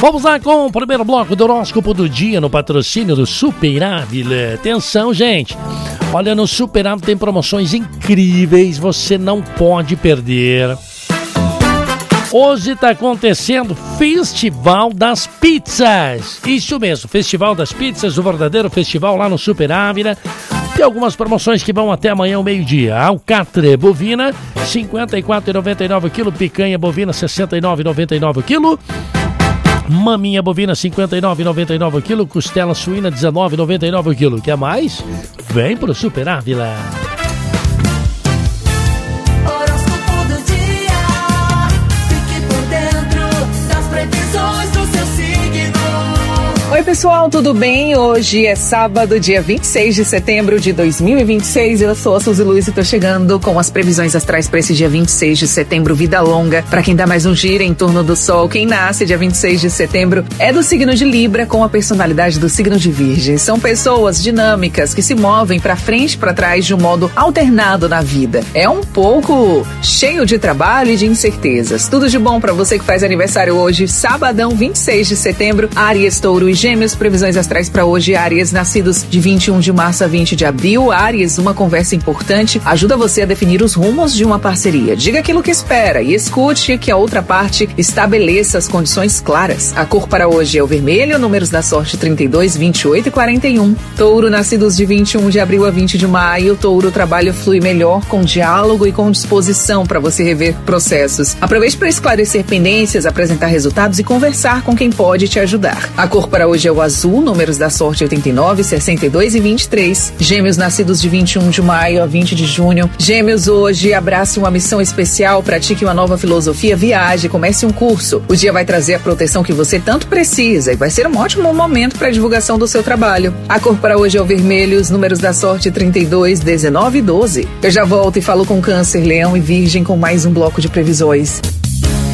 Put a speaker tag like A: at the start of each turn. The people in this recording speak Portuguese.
A: Vamos lá com o primeiro bloco do horóscopo do dia no patrocínio do Super Ávila. Atenção, gente. Olha, no Super Ávila tem promoções incríveis, você não pode perder. Hoje está acontecendo Festival das Pizzas. Isso mesmo, Festival das Pizzas, o verdadeiro festival lá no Super Ávila. Tem algumas promoções que vão até amanhã ao meio-dia. Alcatra bovina, R$ 54,99 kg. Picanha bovina, R$ 69,99 kg. Maminha bovina, R$ 59,99 kg. Costela suína, R$ 19,99 kg. Quer mais? Vem pro Super Ávila.
B: Oi pessoal, tudo bem? Hoje é sábado, dia 26 de setembro de 2026. Eu sou a Suzy Luiz e tô chegando com as previsões astrais para esse dia 26 de setembro, vida longa. Para quem dá mais um giro em torno do sol, quem nasce dia 26 de setembro é do signo de Libra com a personalidade do signo de Virgem. São pessoas dinâmicas que se movem para frente e para trás de um modo alternado na vida. É um pouco cheio de trabalho e de incertezas. Tudo de bom para você que faz aniversário hoje, sabadão 26 de setembro, Áries, Touro e Gêmeos. Previsões astrais para hoje, Áries, nascidos de 21 de março a 20 de abril. Áries, uma conversa importante ajuda você a definir os rumos de uma parceria. Diga aquilo que espera e escute que a outra parte estabeleça as condições claras. A cor para hoje é o vermelho, números da sorte 32, 28 e 41. Touro, nascidos de 21 de abril a 20 de maio. Touro, o trabalho flui melhor com diálogo e com disposição para você rever processos. Aproveite para esclarecer pendências, apresentar resultados e conversar com quem pode te ajudar. A cor para hoje é o azul, números da sorte 89, 62 e 23. Gêmeos, nascidos de 21 de maio a 20 de junho. Gêmeos, hoje abrace uma missão especial, pratique uma nova filosofia, viaje, comece um curso. O dia vai trazer a proteção que você tanto precisa e vai ser um ótimo momento para a divulgação do seu trabalho. A cor para hoje é o vermelho, os números da sorte 32, 19 e 12. Eu já volto e falo com Câncer, Leão e Virgem com mais um bloco de previsões.